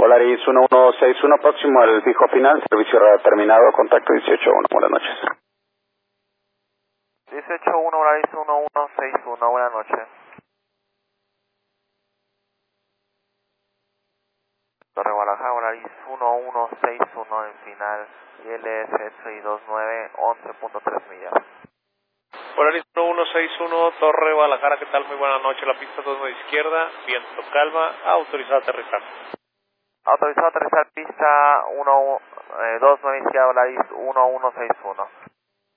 Volaris 1161, próximo al fijo final, servicio terminado, contacto 181, buenas noches. 181, Volaris 1161, buenas noches. Torre Guadalajara, Volaris 1161 en final, ILS 629, 11.3 millas. Volaris 1161, Torre Guadalajara, ¿qué tal? Muy buenas noches, la pista 29 izquierda, viento calma, autorizado a aterrizar. Autorizado a aterrizar pista 29 izquierda, Volaris 1161.